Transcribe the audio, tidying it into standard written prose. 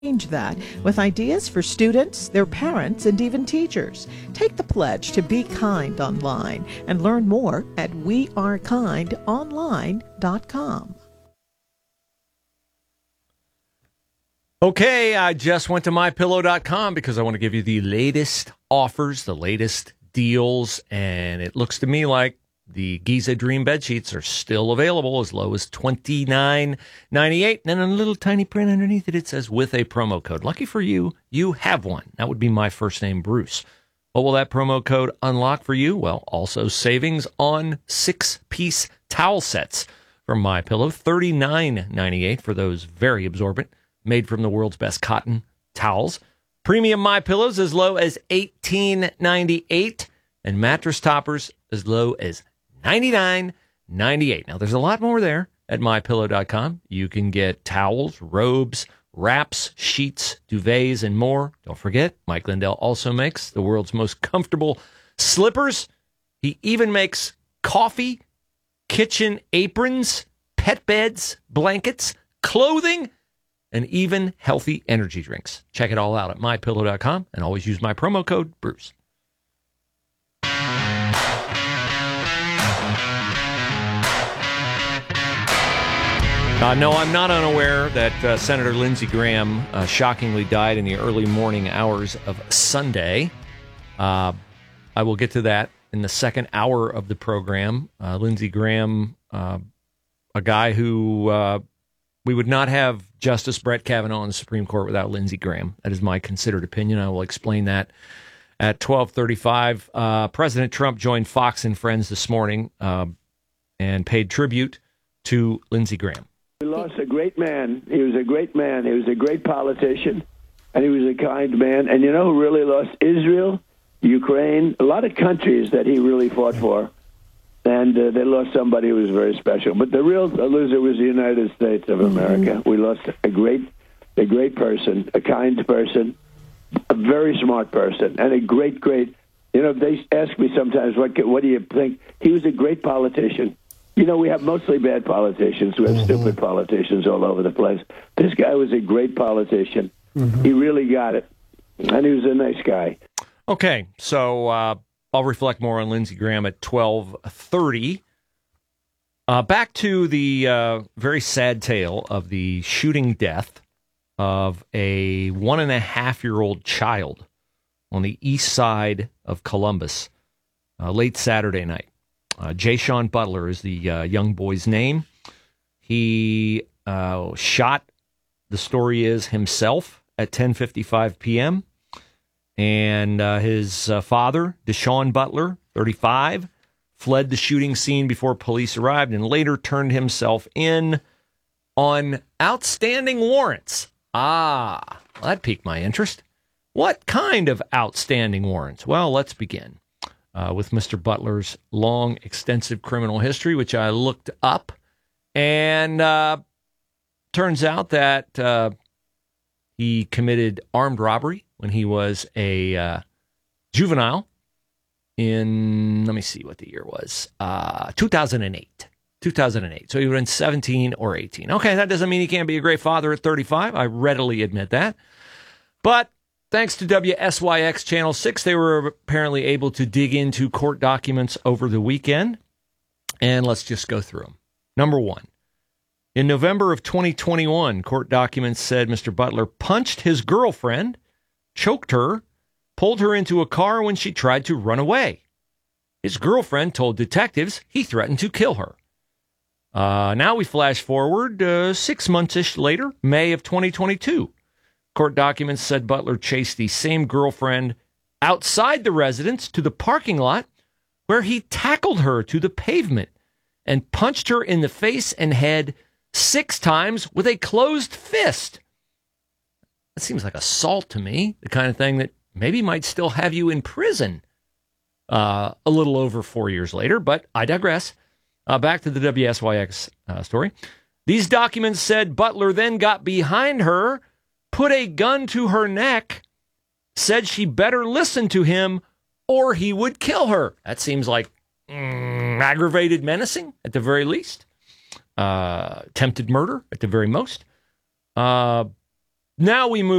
Change that with ideas for students, their parents, and even teachers. Take the pledge to be kind online and learn more at wearekindonline.com. Okay, I just went to mypillow.com because I want to give you the latest offers, the latest deals, and it looks to me like the Giza Dream bed sheets are still available as low as $29.98. And then a little tiny print underneath it, it says with a promo code. Lucky for you, you have one. That would be my first name, Bruce. What will that promo code unlock for you? Well, also savings on 6-piece towel sets from MyPillow, $39.98 for those very absorbent, made from the world's best cotton towels. Premium MyPillows as low as $18.98, and mattress toppers as low as $99.98. Now, there's a lot more there at MyPillow.com. You can get towels, robes, wraps, sheets, duvets, and more. Don't forget, Mike Lindell also makes the world's most comfortable slippers. He even makes coffee, kitchen aprons, pet beds, blankets, clothing, and even healthy energy drinks. Check it all out at MyPillow.com and always use my promo code, Bruce. No, I'm not unaware that Senator Lindsey Graham shockingly died in the early morning hours of Sunday. I will get to that in the second hour of the program. Lindsey Graham, a guy who we would not have Justice Brett Kavanaugh on the Supreme Court without Lindsey Graham. That is my considered opinion. I will explain that at 12:35. President Trump joined Fox and Friends this morning and paid tribute to Lindsey Graham. We lost a great man. He was a great man. He was a great politician, and he was a kind man. And you know who really lost? Israel, Ukraine, a lot of countries that he really fought for. And they lost somebody who was very special. But the real loser was the United States of America. We lost a great person, a kind person, a very smart person, and a great, you know, they ask me sometimes, what do you think? He was a great politician. You know, we have mostly bad politicians. We have stupid politicians all over the place. This guy was a great politician. He really got it. And he was a nice guy. Okay, so I'll reflect more on Lindsey Graham at 12:30. Back to the very sad tale of the shooting death of a 1.5-year-old child on the east side of Columbus late Saturday night. Jayshawn Butler is the young boy's name. He shot, the story is, himself at 10:55 p.m., and his father, Deshaun Butler, 35, fled the shooting scene before police arrived and later turned himself in on outstanding warrants. Well, that piqued my interest. What kind of outstanding warrants? Well, let's begin with Mr. Butler's long, extensive criminal history, which I looked up. And turns out that he committed armed robbery when he was a juvenile in, let me see what the year was, 2008. 2008. So he would have been 17 or 18. Okay, that doesn't mean he can't be a great father at 35. I readily admit that. But thanks to WSYX Channel 6, they were apparently able to dig into court documents over the weekend. And let's just go through them. Number one, in November of 2021, court documents said Mr. Butler punched his girlfriend, choked her, pulled her into a car when she tried to run away. His girlfriend told detectives he threatened to kill her. Now we flash forward 6 months-ish later, May of 2022. Court documents said Butler chased the same girlfriend outside the residence to the parking lot, where he tackled her to the pavement and punched her in the face and head 6 times with a closed fist. That seems like assault to me, the kind of thing that maybe might still have you in prison a little over 4 years later, but I digress. Back to the WSYX story. These documents said Butler then got behind her, put a gun to her neck, said she better listen to him or he would kill her. That seems like aggravated menacing at the very least. Attempted murder at the very most. The Now we move